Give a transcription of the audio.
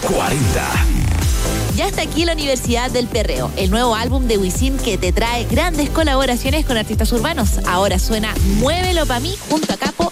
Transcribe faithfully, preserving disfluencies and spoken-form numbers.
cuarenta. Ya está aquí la Universidad del Perreo, el nuevo álbum de Wisin que te trae grandes colaboraciones con artistas urbanos. Ahora suena Muévelo pa' mí junto a Capo